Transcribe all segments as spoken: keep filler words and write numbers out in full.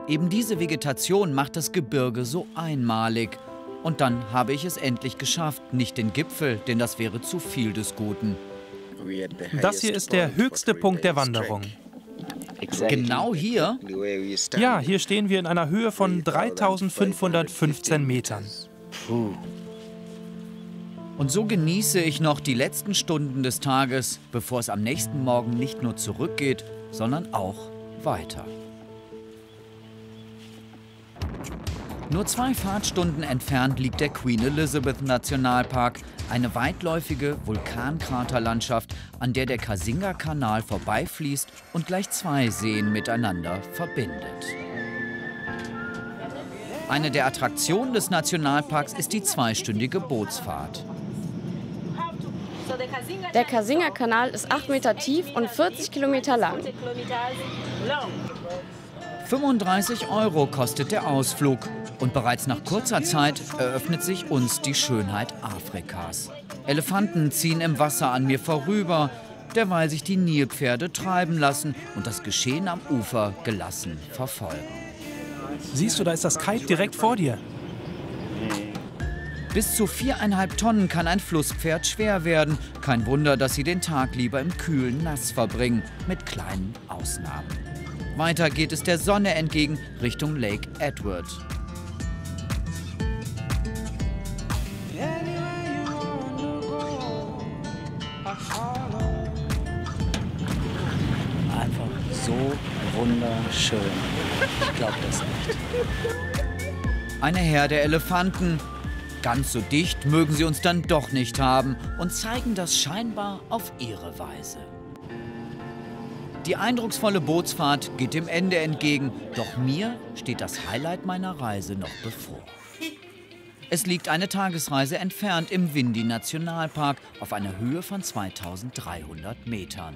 Eben diese Vegetation macht das Gebirge so einmalig. Und dann habe ich es endlich geschafft, nicht den Gipfel, denn das wäre zu viel des Guten. Das hier ist der höchste Punkt der Wanderung. Genau hier? Ja, hier stehen wir in einer Höhe von dreitausendfünfhundertfünfzehn Metern. Und so genieße ich noch die letzten Stunden des Tages, bevor es am nächsten Morgen nicht nur zurückgeht, sondern auch weiter. Nur zwei Fahrtstunden entfernt liegt der Queen Elizabeth Nationalpark, eine weitläufige Vulkankraterlandschaft, an der der Kasinga-Kanal vorbeifließt und gleich zwei Seen miteinander verbindet. Eine der Attraktionen des Nationalparks ist die zweistündige Bootsfahrt. Der Kasinga-Kanal ist acht Meter tief und vierzig Kilometer lang. fünfunddreißig Euro kostet der Ausflug. Und bereits nach kurzer Zeit eröffnet sich uns die Schönheit Afrikas. Elefanten ziehen im Wasser an mir vorüber, derweil sich die Nilpferde treiben lassen und das Geschehen am Ufer gelassen verfolgen. Siehst du, da ist das Kite direkt vor dir. Bis zu viereinhalb Tonnen kann ein Flusspferd schwer werden. Kein Wunder, dass sie den Tag lieber im kühlen Nass verbringen, mit kleinen Ausnahmen. Weiter geht es der Sonne entgegen, Richtung Lake Edward. Einfach so wunderschön. Ich glaube das nicht. Eine Herde Elefanten. Ganz so dicht mögen sie uns dann doch nicht haben und zeigen das scheinbar auf ihre Weise. Die eindrucksvolle Bootsfahrt geht dem Ende entgegen, doch mir steht das Highlight meiner Reise noch bevor. Es liegt eine Tagesreise entfernt im Windy-Nationalpark auf einer Höhe von zweitausenddreihundert Metern.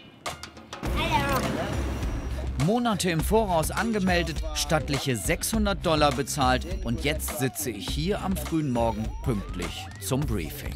Monate im Voraus angemeldet, stattliche sechshundert Dollar bezahlt und jetzt sitze ich hier am frühen Morgen pünktlich zum Briefing.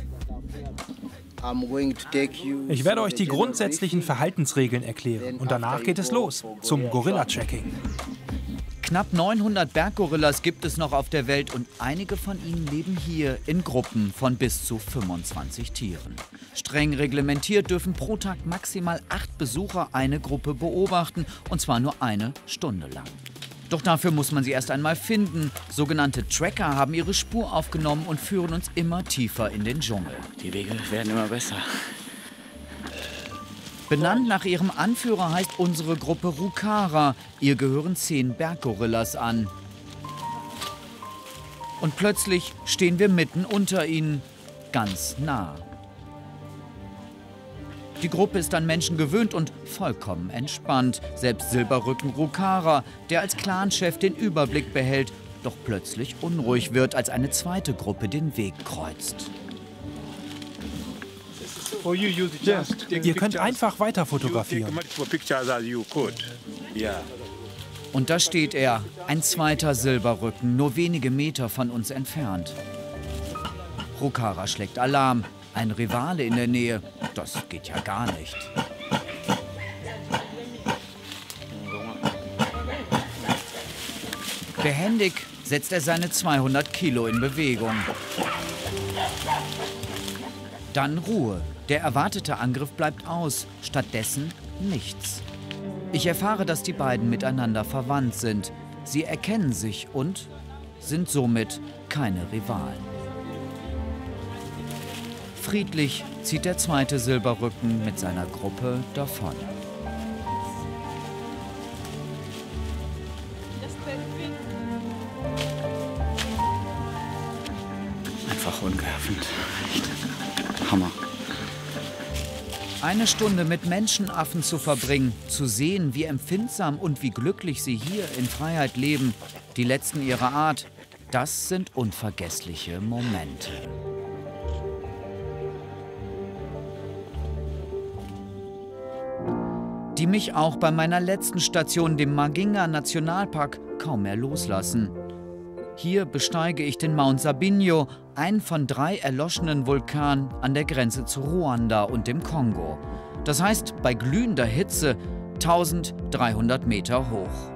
Ich werde euch die grundsätzlichen Verhaltensregeln erklären und danach geht es los zum Gorilla-Tracking. Knapp neunhundert Berggorillas gibt es noch auf der Welt und einige von ihnen leben hier in Gruppen von bis zu fünfundzwanzig Tieren. Streng reglementiert dürfen pro Tag maximal acht Besucher eine Gruppe beobachten, und zwar nur eine Stunde lang. Doch dafür muss man sie erst einmal finden. Sogenannte Tracker haben ihre Spur aufgenommen und führen uns immer tiefer in den Dschungel. Die Wege werden immer besser. Benannt nach ihrem Anführer heißt unsere Gruppe Rukara. Ihr gehören zehn Berggorillas an. Und plötzlich stehen wir mitten unter ihnen, ganz nah. Die Gruppe ist an Menschen gewöhnt und vollkommen entspannt. Selbst Silberrücken Rukara, der als Clanchef den Überblick behält, doch plötzlich unruhig wird, als eine zweite Gruppe den Weg kreuzt. Ihr könnt einfach weiter fotografieren. Und da steht er, ein zweiter Silberrücken, nur wenige Meter von uns entfernt. Rukara schlägt Alarm. Ein Rivale in der Nähe, das geht ja gar nicht. Behändig setzt er seine zweihundert Kilo in Bewegung. Dann Ruhe. Der erwartete Angriff bleibt aus, stattdessen nichts. Ich erfahre, dass die beiden miteinander verwandt sind. Sie erkennen sich und sind somit keine Rivalen. Friedlich zieht der zweite Silberrücken mit seiner Gruppe davon. Einfach umwerfend. Echt. Hammer. Eine Stunde mit Menschenaffen zu verbringen, zu sehen, wie empfindsam und wie glücklich sie hier in Freiheit leben, die letzten ihrer Art, das sind unvergessliche Momente. Die mich auch bei meiner letzten Station, dem Maginga Nationalpark, kaum mehr loslassen. Hier besteige ich den Mount Sabinyo, einen von drei erloschenen Vulkanen an der Grenze zu Ruanda und dem Kongo. Das heißt, bei glühender Hitze tausenddreihundert Meter hoch.